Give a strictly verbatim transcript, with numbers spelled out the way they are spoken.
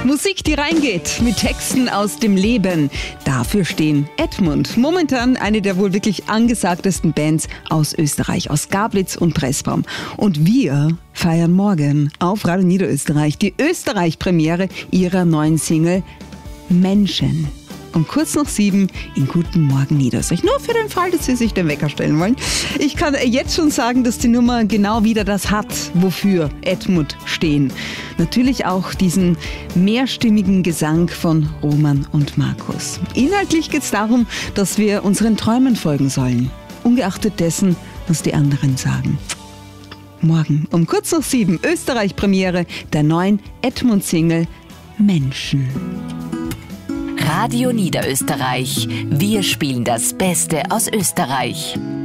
Musik, die reingeht, mit Texten aus dem Leben. Dafür stehen Edmund. Momentan eine der wohl wirklich angesagtesten Bands aus Österreich, aus Gablitz und Pressbaum. Und wir feiern morgen auf Radio Niederösterreich die Österreich-Premiere ihrer neuen Single Menschen. Um kurz nach sieben in Guten Morgen Niederösterreich. Nur für den Fall, dass Sie sich den Wecker stellen wollen. Ich kann jetzt schon sagen, dass die Nummer genau wieder das hat, wofür Edmund stehen. Natürlich auch diesen mehrstimmigen Gesang von Roman und Markus. Inhaltlich geht es darum, dass wir unseren Träumen folgen sollen. Ungeachtet dessen, was die anderen sagen. Morgen um kurz nach sieben Österreich-Premiere der neuen Edmund-Single Menschen. Radio Niederösterreich. Wir spielen das Beste aus Österreich.